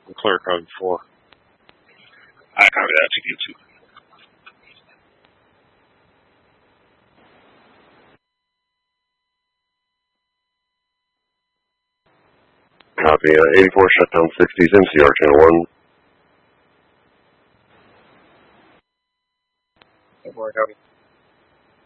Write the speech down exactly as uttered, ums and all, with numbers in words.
Clear code four. I copy that to you too. Copy, uh, eighty-four shutdown sixties, M C R channel one. eighty-four, copy.